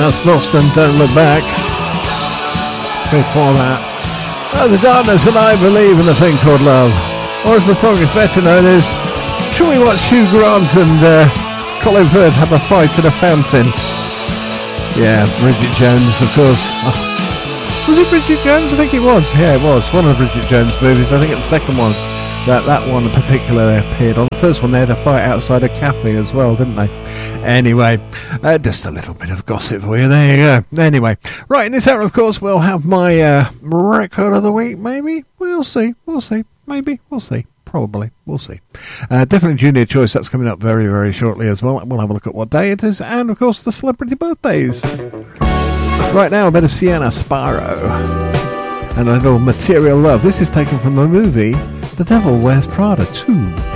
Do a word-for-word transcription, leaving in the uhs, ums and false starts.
That's Boston, Don't Look Back. Before that, oh, The Darkness and I Believe in a Thing Called Love. Or as the song is better known as, shall we watch Hugh Grant and uh, Colin Firth have a fight in a fountain? Yeah, Bridget Jones, of course. Oh. Was it Bridget Jones? I think it was. Yeah, it was. One of the Bridget Jones movies. I think it's the second one. That that one in particular appeared on. The first one, they had a fight outside a cafe as well, didn't they? Anyway, uh, just a little bit of gossip for you. There you go. Anyway, right, in this hour, of course, we'll have my uh, record of the week, maybe. We'll see. We'll see. Maybe. We'll see. Probably. We'll see. Uh, definitely Junior Choice. That's coming up very, very shortly as well. We'll have a look at what day it is. And, of course, the celebrity birthdays. Right now, a bit of Sienna Sparrow and a little Material Love. This is taken from the movie The Devil Wears Prada two.